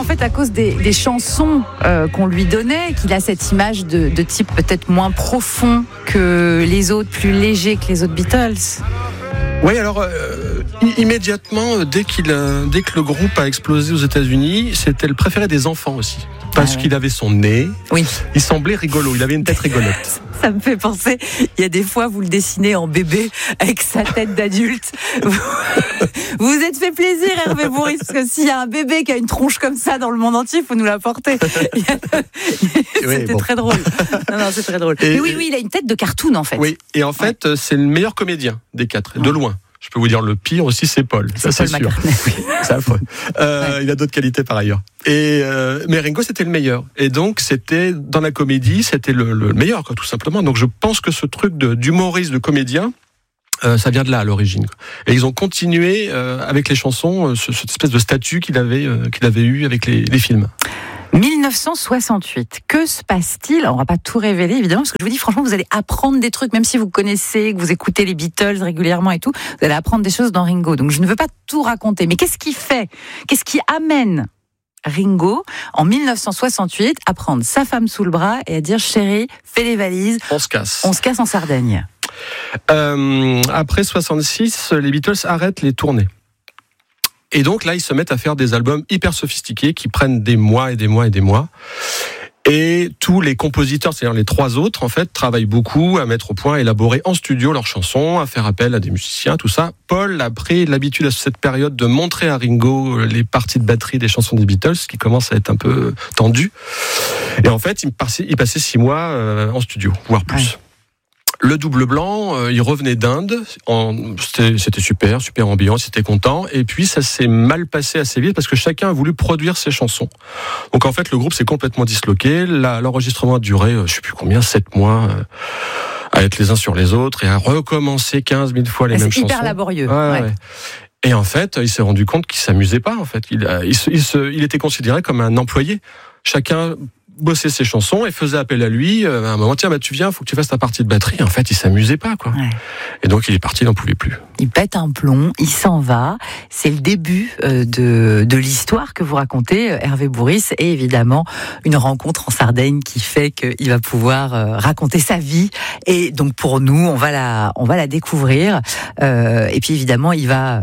en fait à cause des chansons qu'on lui donnait qu'il a cette image de type peut-être moins profond que les autres, plus léger que les autres Beatles. Oui, alors immédiatement, dès que le groupe a explosé aux États-Unis, c'était le préféré des enfants aussi. Parce qu'il avait son nez, oui. Il semblait rigolo, il avait une tête rigolote. Ça me fait penser, il y a des fois vous le dessinez en bébé avec sa tête d'adulte. Vous vous êtes fait plaisir Hervé Bourris, parce que s'il y a un bébé qui a une tronche comme ça dans le monde entier, il faut nous l'apporter. C'était très drôle. Non, c'est très drôle. Mais oui, il a une tête de cartoon en fait. Oui, et en fait, c'est le meilleur comédien des quatre, de loin. Je peux vous dire, le pire aussi, c'est Paul. Ça, c'est sûr. Oui, c'est affreux. Il a d'autres qualités par ailleurs. Mais Ringo, c'était le meilleur. Et donc, c'était, dans la comédie, c'était le meilleur, quoi, tout simplement. Donc, je pense que ce truc d'humoriste, de comédien, ça vient de là, à l'origine. Et ils ont continué, avec les chansons, cette espèce de statut qu'il avait eu avec les films. 1968, que se passe-t-il ? On va pas tout révéler évidemment, parce que je vous dis franchement, vous allez apprendre des trucs, même si vous connaissez, que vous écoutez les Beatles régulièrement et tout, vous allez apprendre des choses dans Ringo. Donc je ne veux pas tout raconter, mais qu'est-ce qui amène Ringo en 1968 à prendre sa femme sous le bras et à dire chérie, fais les valises, on se casse en Sardaigne. Après 66, les Beatles arrêtent les tournées. Et donc là, ils se mettent à faire des albums hyper sophistiqués qui prennent des mois et des mois et des mois. Et tous les compositeurs, c'est-à-dire les trois autres, en fait, travaillent beaucoup à mettre au point, à élaborer en studio leurs chansons, à faire appel à des musiciens, tout ça. Paul a pris l'habitude à cette période de montrer à Ringo les parties de batterie des chansons des Beatles, qui commencent à être un peu tendues. Et en fait, il passait 6 mois en studio, voire plus. Ouais. Le double blanc, il revenait d'Inde, c'était super ambiance, il était content, et puis ça s'est mal passé assez vite parce que chacun a voulu produire ses chansons. Donc en fait, le groupe s'est complètement disloqué, l'enregistrement a duré, je sais plus combien, 7 mois, à être les uns sur les autres et à recommencer 15 000 fois les mêmes chansons. C'est hyper laborieux. Ouais. Et en fait, il s'est rendu compte qu'il s'amusait pas, en fait. Il était considéré comme un employé. Chacun bossait ses chansons et faisait appel à lui. À un moment, tiens, tu viens, faut que tu fasses ta partie de batterie. En fait, il s'amusait pas, quoi. Ouais. Et donc, il est parti, il n'en pouvait plus. Il pète un plomb, il s'en va. C'est le début de l'histoire que vous racontez, Hervé Bourris, et évidemment, une rencontre en Sardaigne qui fait qu'il va pouvoir raconter sa vie. Et donc, pour nous, on va la découvrir. Et puis, évidemment, il va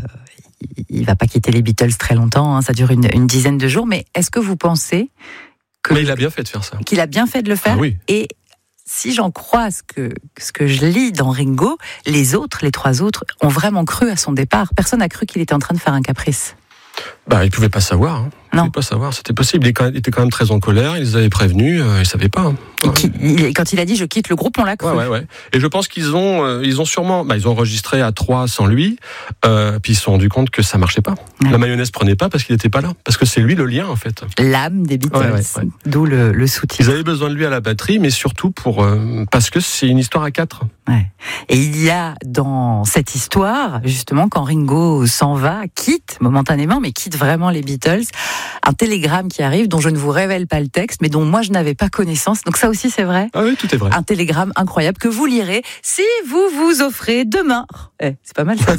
pas quitter les Beatles très longtemps, hein, ça dure une dizaine de jours. Mais est-ce que vous pensez mais il a bien fait de faire ça. Qu'il a bien fait de le faire. Ah oui. Et si j'en crois ce que je lis dans Ringo, les trois autres, ont vraiment cru à son départ. Personne n'a cru qu'il était en train de faire un caprice. Il pouvait pas savoir. Hein. Il pouvait pas savoir, c'était possible. Il était quand même très en colère, ils les avaient prévenus, ils savaient pas. Hein. Quand il a dit je quitte le groupe, on l'a cru. Ouais. Et je pense qu'ils ont sûrement, ils ont enregistré à 3 sans lui, puis ils se sont rendus compte que ça marchait pas. Ouais. La mayonnaise prenait pas parce qu'il était pas là, parce que c'est lui le lien en fait. L'âme des Beatles, ouais. D'où le soutien. Ils avaient besoin de lui à la batterie, mais surtout parce que c'est une histoire à 4. Ouais. Et il y a dans cette histoire, justement, quand Ringo s'en va, quitte momentanément, mais quitte vraiment les Beatles, un télégramme qui arrive dont je ne vous révèle pas le texte, mais dont moi je n'avais pas connaissance. Donc ça aussi c'est vrai. Ah oui, tout est vrai. Un télégramme incroyable que vous lirez si vous vous offrez demain. C'est pas mal ça.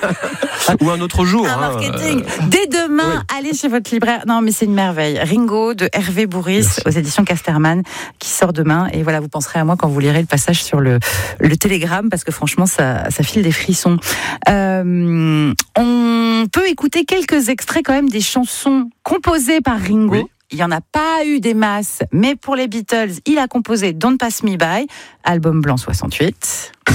Ou un autre jour. Un marketing. Dès demain, allez chez votre libraire. Non mais c'est une merveille. Ringo de Hervé Bourris aux éditions Casterman qui sort demain. Et voilà, vous penserez à moi quand vous lirez le passage sur le télégramme parce que franchement ça file des frissons. On peut écouter quelques extraits quand même des chansons composées par Ringo. Oui. Il n'y en a pas eu des masses, mais pour les Beatles, il a composé Don't Pass Me By, album blanc 68.